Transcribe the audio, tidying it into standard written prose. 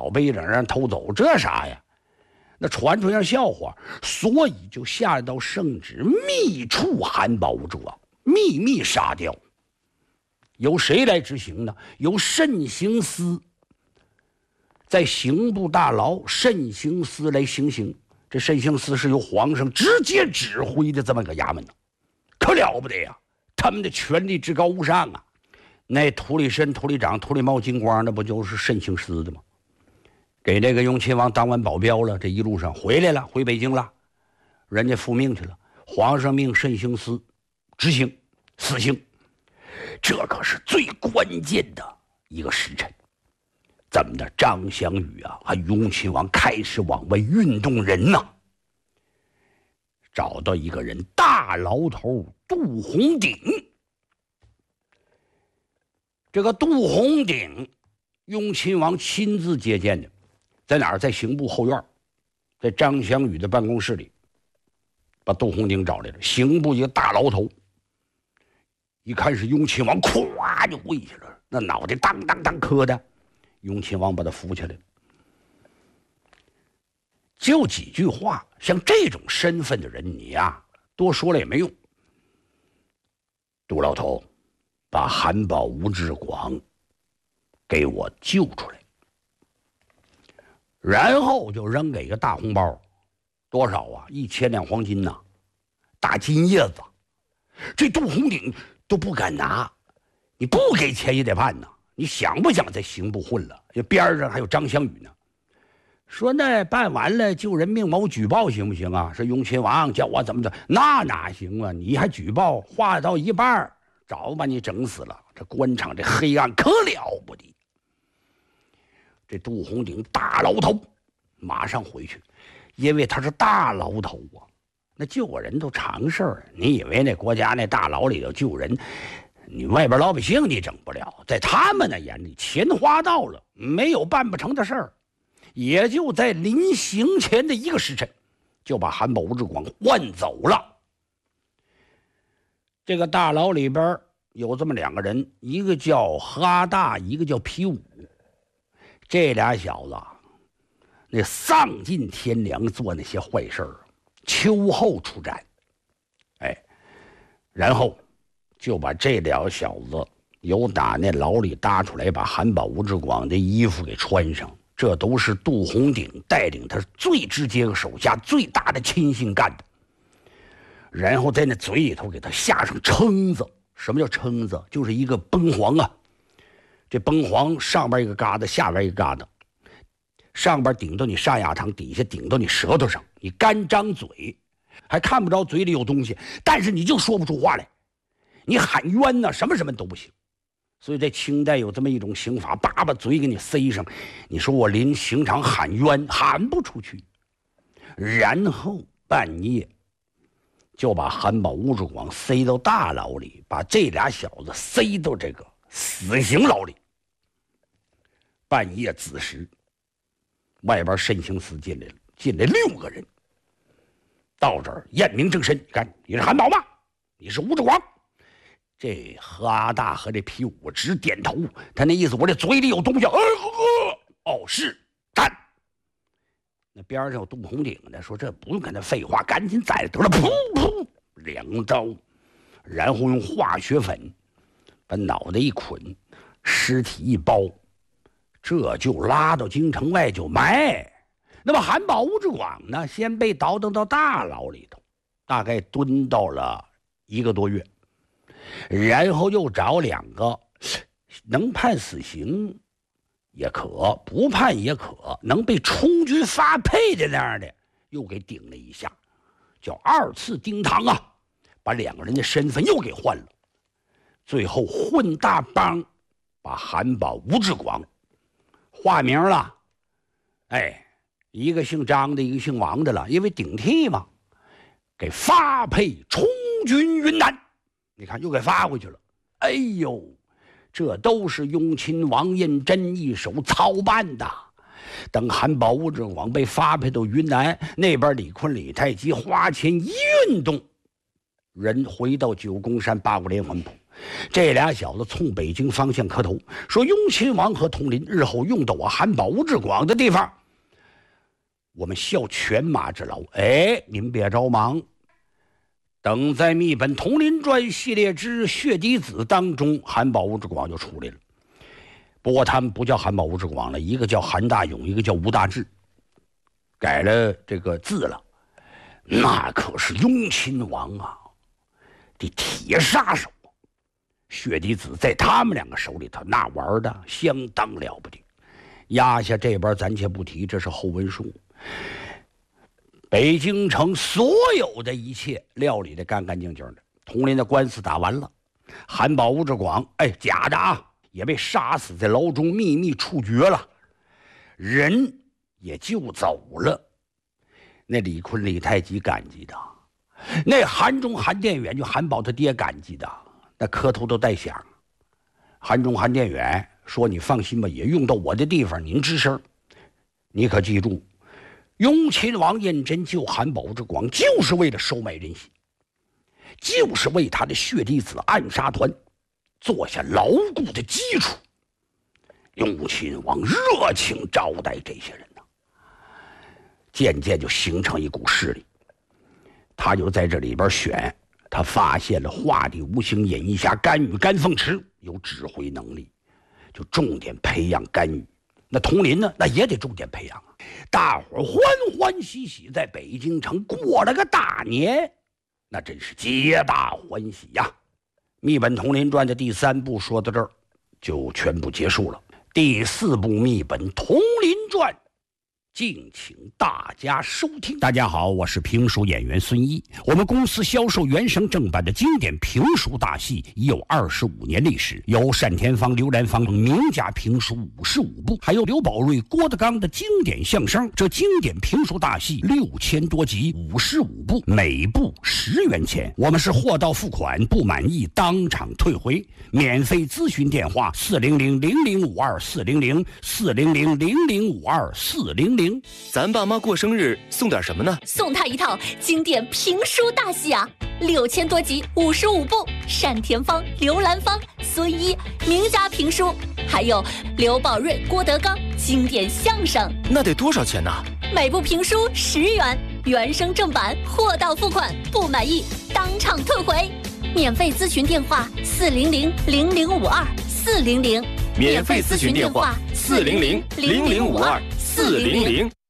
宝贝让人偷走，这啥呀？那传出样笑话，所以就下了道圣旨，密处韩宝之王，秘密杀掉。由谁来执行呢？由慎刑司在刑部大牢慎刑司来行刑。这慎刑司是由皇上直接指挥的这么个衙门呢，可了不得呀！他们的权力至高无上啊！那土里参、土里长、土里冒金光，那不就是慎刑司的吗？给这个雍亲王当完保镖了，这一路上回来了，回北京了，人家复命去了。皇上命慎刑司执行死刑，这可是最关键的一个时辰。怎么的？张祥宇啊，和雍亲王开始往外运动人呐，找到一个人，大牢头杜洪鼎。这个杜洪鼎，雍亲王亲自接见的，在哪儿？在刑部后院，在张祥宇的办公室里，把杜洪鼎找来了。刑部一个大牢头，一看是雍亲王，咵就跪下了，那脑袋当当当磕的。雍亲王把他扶起来，就几句话，像这种身份的人，你呀多说了也没用。杜老头，把韩宝吴志广给我救出来，然后就扔给一个大红包，多少啊？1000两黄金呐，大金叶子。这杜洪鼎都不敢拿，你不给钱也得办呐。你想不想在刑部混了？这边上还有张祥宇呢，说那办完了救人命谋举报行不行啊？是雍亲王叫我怎么着？那哪行啊？你还举报，话到一半早把你整死了。这官场这黑暗可了不得。这杜洪鼎大牢头马上回去，因为他是大牢头啊，那救个人都常事儿。你以为那国家那大牢里头救人？你外边老百姓你整不了，在他们的眼里，钱花到了，没有办不成的事儿。也就在临行前的一个时辰，就把韩宝吴志广换走了。这个大牢里边有这么2个人，一个叫哈大，一个叫皮武。这俩小子那丧尽天良，做那些坏事儿，秋后出战，然后就把这俩小子由打那牢里搭出来，把韩宝吴志广的衣服给穿上。这都是杜洪鼎带领他最直接的手下最大的亲信干的。然后在那嘴里头给他下上蛏子。什么叫蛏子？就是一个崩黄啊，这崩黄上边一个疙瘩，下边一个疙瘩，上边顶到你上牙膛，底下顶到你舌头上，你干张嘴还看不着嘴里有东西，但是你就说不出话来，你喊冤呢，什么什么都不行。所以在清代有这么一种刑法，把嘴给你塞上，你说我临刑场喊冤喊不出去。然后半夜就把韩宝吴志广塞到大牢里，把这俩小子塞到这个死刑牢里。半夜子时，外边慎刑司进来了，进来6个人，到这儿验明正身。你看，你是韩宝吗？你是吴志广？这哈大和这皮武直点头，他那意思我这嘴里有东西。哦，是干。那边上有杜洪鼎的说：“这不用跟他废话，赶紧宰了得了！”噗噗2刀，然后用化学粉把脑袋一捆，尸体一包，这就拉到京城外就埋。那么韩宝吴志广呢，先被倒腾到大牢里头，大概蹲到了1个多月。然后又找2个能判死刑也可，不判也可，能被充军发配的那样的，又给顶了一下，叫2次丁堂啊，把2个人的身份又给换了。最后混大帮把韩宝吴志广化名了，一个姓张的，一个姓王的了，因为顶替嘛，给发配充军云南。你看又给发回去了。哎呦，这都是雍亲王胤禛一手操办的。等韩宝吴志广被发配到云南那边，李坤李太极花钱一运动，人回到九宫山八股连环谱， 这俩小子冲北京方向磕头，说雍亲王和统领日后用到我韩宝吴志广的地方，我们效犬马之劳。您别着忙，等在密本统领传系列之血滴子当中，韩宝吴志广就出来了。不过他们不叫韩宝吴志广了，一个叫韩大勇，一个叫吴大志，改了这个字了。那可是雍亲王啊的铁杀手，血滴子在他们两个手里头那玩的相当了不得。压下这边暂且不提，这是后文书。北京城所有的一切料理的干干净净的，统领的官司打完了，韩宝吴志广假的啊，也被杀死在牢中，秘密处决了，人也就走了。那李坤李太极感激的，那韩忠韩殿远就韩宝他爹感激的，那磕头都带响。韩忠韩殿远说：“你放心吧，也用到我的地方，您吱声。你可记住，雍亲王胤禛救韩宝之广，就是为了收买人心，就是为他的血滴子暗杀团做下牢固的基础。雍亲王热情招待这些人呢，渐渐就形成一股势力。他就在这里边选，他发现了画地无形隐逸侠甘禹、甘凤池有指挥能力，就重点培养甘禹。那统领呢，那也得重点培养啊。大伙儿欢欢喜喜在北京城过了个大年，那真是皆大欢喜呀。密本统领传的第3部说到这儿就全部结束了。第4部密本统领传，敬请大家收听。大家好，我是评书演员孙一。我们公司销售原声正版的经典评书大戏已有25年历史，有单田芳、刘兰芳名家评书55部，还有刘宝瑞、郭德纲的经典相声。这经典评书大戏6000多集，55部，每部10元钱。我们是货到付款，不满意当场退回。免费咨询电话：400-0052-400，400-0052-400。 咱爸妈过生日送点什么呢？ 送他一套经典评书大戏啊，6000多集，55部，单田芳、刘兰芳、孙一名家评书，还有刘宝瑞、郭德纲经典相声。 那得多少钱呢？ 每部评书10元，原声正版，货到付款，不满意当场退回。免费咨询电话：400-0052-400。 免费咨询电话：400-0052-400。